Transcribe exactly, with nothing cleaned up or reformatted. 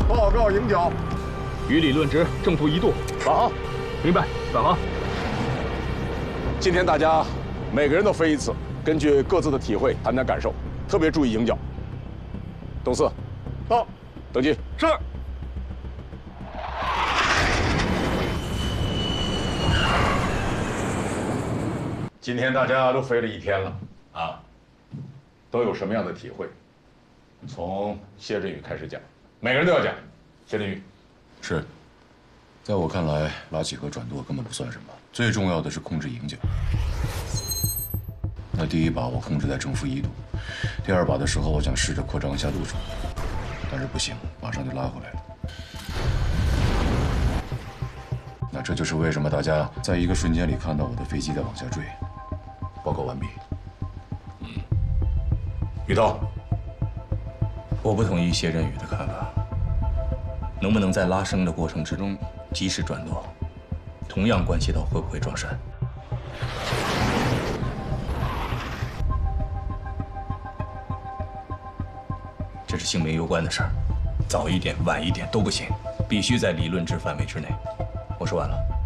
报告营角。 与理论值正负一度。 返航。 明白，返航。 今天大家每个人都飞一次，根据各自的体会谈谈感受，特别注意营角。董四，到，登机。 是。 今天大家都飞了一天了啊，都有什么样的体会？从谢振宇开始讲，每个人都要讲。谢振宇， 是，在我看来，拉起和转舵根本不算什么，最重要的是控制迎角。那第一把我控制在正负一度，第二把的时候我想试着扩张一下路程，但是不行，马上就拉回来了。那这就是为什么大家在一个瞬间里看到我的飞机在往下坠。 报告完毕。 嗯，宇涛， 我不同意谢振宇的看法。能不能在拉升的过程之中及时转舵，同样关系到会不会撞山。这是性命攸关的事儿，早一点、晚一点都不行，必须在理论值范围之内。我说完了。